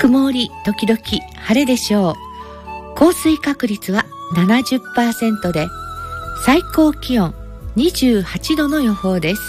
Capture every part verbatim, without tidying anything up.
曇り時々晴れでしょう。降水確率は ななじゅっパーセント で最高気温にじゅうはちどの予報です。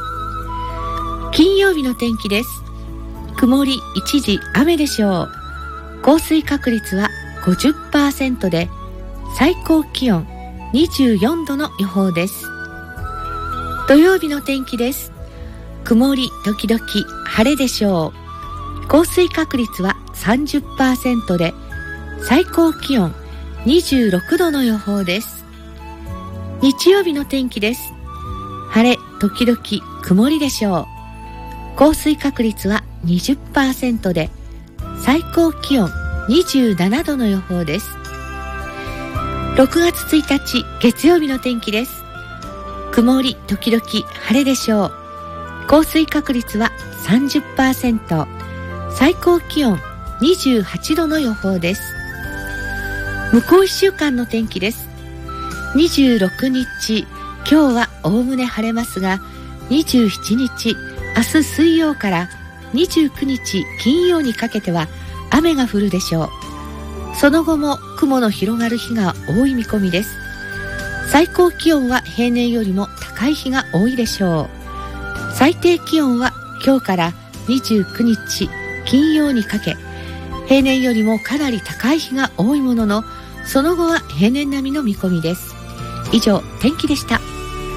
金曜日の天気です。曇り一時雨でしょう。降水確率は ごじゅっパーセント で最高気温にじゅうよんどの予報です。土曜日の天気です。曇り時々晴れでしょう。降水確率は さんじゅっパーセント で最高気温にじゅうろくどの予報です。日曜日の天気です。晴れ時々曇りでしょう。降水確率は にじゅっパーセント で最高気温にじゅうななどの予報です。ろくがつついたち月曜日の天気です。曇り時々晴れでしょう。降水確率は さんじゅっパーセント、最高気温にじゅうはちどの予報です。向こういっしゅうかんの天気です。にじゅうろくにち、今日はおおむね晴れますが、にじゅうしちにち、明日水曜からにじゅうくにち金曜にかけては雨が降るでしょう。その後も雲の広がる日が多い見込みです。最高気温は平年よりも高い日が多いでしょう。最低気温は今日からにじゅうくにち金曜にかけ、平年よりもかなり高い日が多いものの、その後は平年並みの見込みです。以上、天気でした。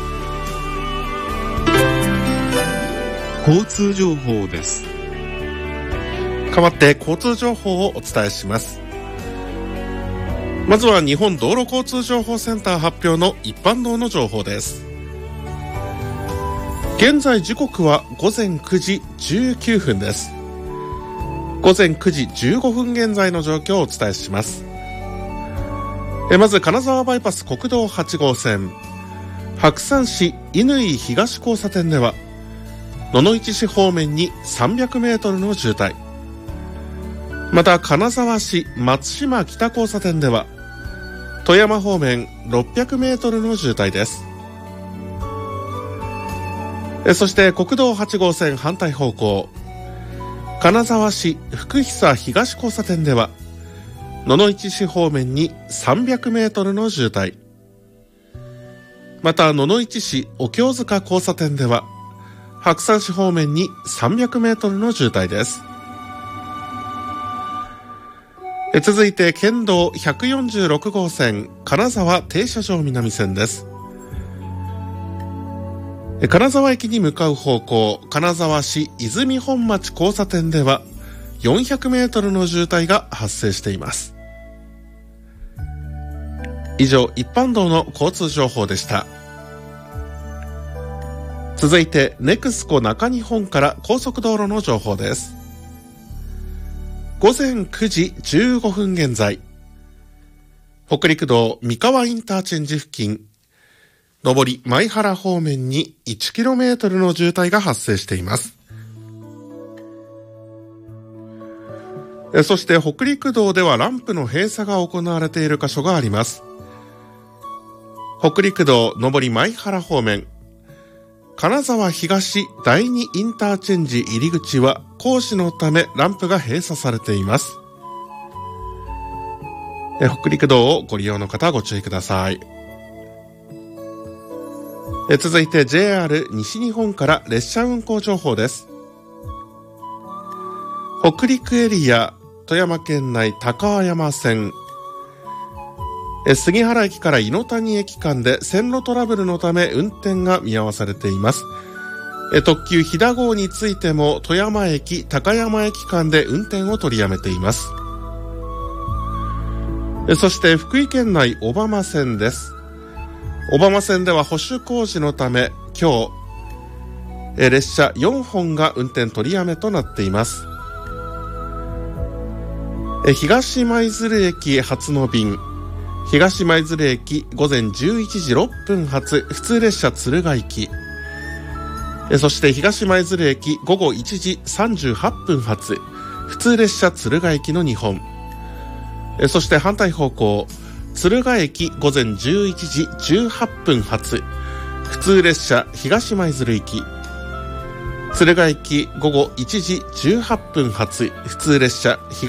交通情報です。代わって交通情報をお伝えします。まずは日本道路交通情報センター発表の一般道の情報です。現在時刻はごぜんくじじゅうきゅうふんです。ごぜんくじじゅうごふん現在の状況をお伝えします。えまず金沢バイパス国道はちごうせん白山市乾東交差点では野々市市方面にさんびゃくメートルの渋滞、また金沢市松島北交差点では富山方面ろっぴゃくメートルの渋滞です。えそして国道はちごうせん反対方向金沢市福久東交差点では野々市市方面にさんびゃくメートルの渋滞、また野々市市お経塚交差点では白山市方面にさんびゃくメートルの渋滞です。え続いて県道ひゃくよんじゅうろくごうせん金沢停車場南線です。え金沢駅に向かう方向金沢市泉本町交差点ではよんひゃくメートルの渋滞が発生しています。以上、一般道の交通情報でした。続いてネクスコ中日本から高速道路の情報です。ごぜんくじじゅうごふん現在、北陸道三河インターチェンジ付近上り舞原方面に いちキロメートル の渋滞が発生しています。そして北陸道ではランプの閉鎖が行われている箇所があります。北陸道上り舞原方面金沢東だいにインターチェンジ入り口は工事のためランプが閉鎖されています。北陸道をご利用の方はご注意ください。続いて ジェイアール 西日本から列車運行情報です。北陸エリア富山県内高尾山線杉原駅から猪野谷駅間で線路トラブルのため運転が見合わされています。特急ひだ号についても富山駅高山駅間で運転を取りやめています。そして福井県内小浜線です。小浜線では保守工事のため今日列車よんほんが運転取りやめとなっています。東舞鶴駅初の便東舞鶴駅ごぜんじゅういちじろっぷん発普通列車敦賀行き、そして東舞鶴駅ごごいちじさんじゅうはっぷん発普通列車敦賀行きのにほん、そして反対方向敦賀駅ごぜんじゅういちじじゅうはっぷん発普通列車東舞鶴行き、敦賀駅ごごいちじじゅうはっぷん発普通列車東